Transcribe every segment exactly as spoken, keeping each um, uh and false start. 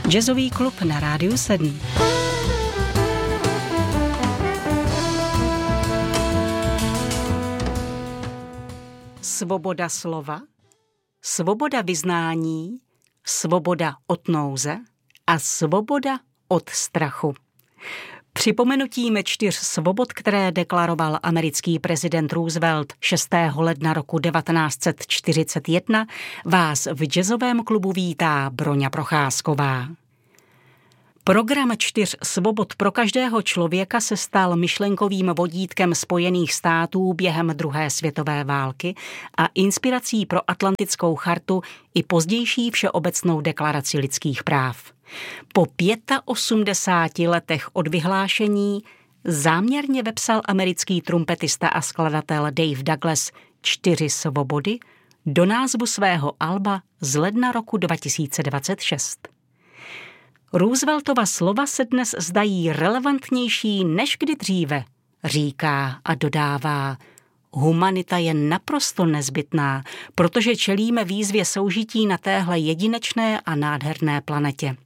Jazzový klub na Rádiu sedm. Svoboda slova, svoboda vyznání, svoboda od nouze a svoboda od strachu. Připomenutím čtyř svobod, které deklaroval americký prezident Roosevelt šestého ledna roku devatenáct set čtyřicet jedna, vás v jazzovém klubu vítá Broňa Procházková. Program čtyř svobod pro každého člověka se stal myšlenkovým vodítkem Spojených států během druhé světové války a inspirací pro Atlantickou chartu i pozdější Všeobecnou deklaraci lidských práv. Po osmdesáti pěti letech od vyhlášení záměrně vepsal americký trumpetista a skladatel Dave Douglas čtyři svobody do názvu svého alba z ledna roku dva tisíce dvacet šest. Rooseveltova slova se dnes zdají relevantnější než kdy dříve, říká a dodává: humanita je naprosto nezbytná, protože čelíme výzvě soužití na téhle jedinečné a nádherné planetě.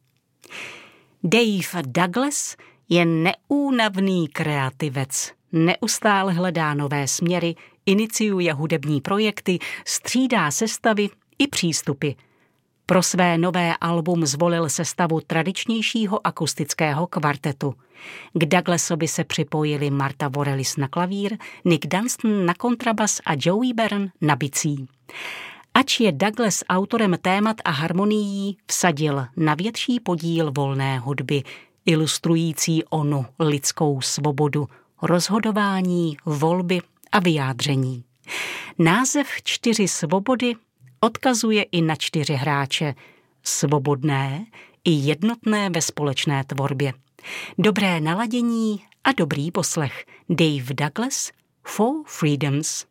Dave Douglas je neúnavný kreativec. Neustále hledá nové směry, iniciuje hudební projekty, střídá sestavy i přístupy. Pro své nové album zvolil sestavu tradičnějšího akustického kvartetu. K Douglasovi se připojili Martha Vorellis na klavír, Nick Dunstan na kontrabas a Joey Byrne na bicí. Ač je Douglas autorem témat a harmonií, vsadil na větší podíl volné hudby, ilustrující onu lidskou svobodu, rozhodování, volby a vyjádření. Název čtyři svobody odkazuje i na čtyři hráče, svobodné i jednotné ve společné tvorbě. Dobré naladění a dobrý poslech. Dave Douglas, Four Freedoms.